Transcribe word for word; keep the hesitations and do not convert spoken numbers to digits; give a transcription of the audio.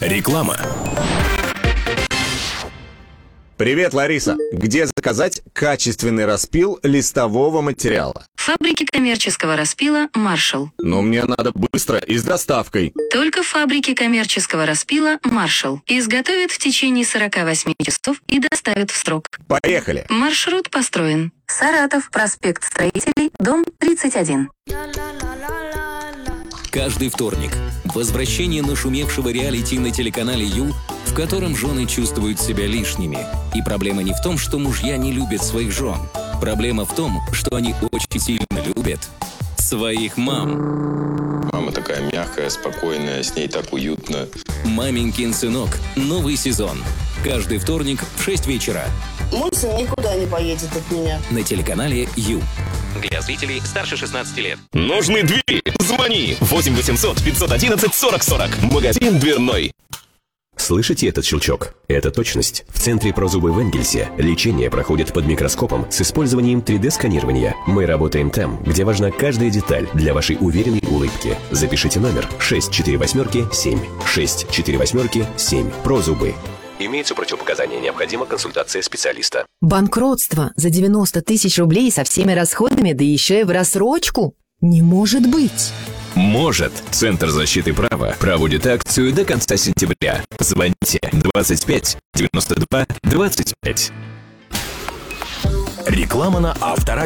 Реклама. Привет, Лариса. Где заказать качественный распил листового материала? Фабрики коммерческого распила «Маршалл». Но мне надо быстро и с доставкой. Только фабрики коммерческого распила «Маршалл». Изготовят в течение сорока восьми часов и доставят в срок. Поехали. Маршрут построен. Саратов, проспект Строителей, дом тридцать один. Каждый вторник возвращение нашумевшего реалити на телеканале Ю, в котором жены чувствуют себя лишними. И проблема не в том, что мужья не любят своих жен. Проблема в том, что они очень сильно любят своих мам. Мама такая мягкая, спокойная, с ней так уютно. «Маменькин сынок». Новый сезон. Каждый вторник в шесть вечера. Мой сын никуда не поедет от меня. На телеканале Ю. Для зрителей старше шестнадцати лет. Нужны двери? Звони! восемь восемьсот пятьсот одиннадцать сорок сорок. Магазин дверной. Слышите этот щелчок? Это точность. В Центре Прозубы в Энгельсе лечение проходит под микроскопом с использованием три дэ-сканирования. Мы работаем там, где важна каждая деталь для вашей уверенной улыбки. Запишите номер шесть четыре восемь семь. шесть четыре восемь семь. Прозубы. Имеются противопоказания, необходима консультация специалиста. Банкротство за девяносто тысяч рублей со всеми расходами, да еще и в рассрочку? Не может быть! Может. Центр защиты права проводит акцию до конца сентября. Звоните двадцать пять девяносто два двадцать пять. Реклама на Авторадио.